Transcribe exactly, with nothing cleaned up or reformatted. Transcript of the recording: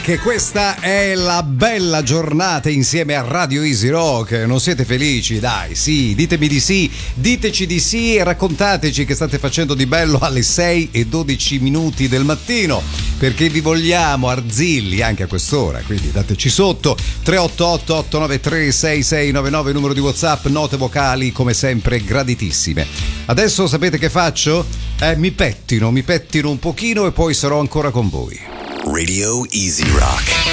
Rock. Questa è la bella giornata insieme a Radio Easy Rock. Non siete felici? Dai, sì, ditemi di sì, diteci di sì e raccontateci che state facendo di bello alle sei e dodici minuti del mattino, perché vi vogliamo arzilli anche a quest'ora, quindi dateci sotto. Tre otto otto otto nove tre sei sei nove nove, numero di WhatsApp, note vocali come sempre graditissime. Adesso sapete che faccio? Eh, mi pettino, mi pettino un pochino e poi sarò ancora con voi. Radio Easy Rock.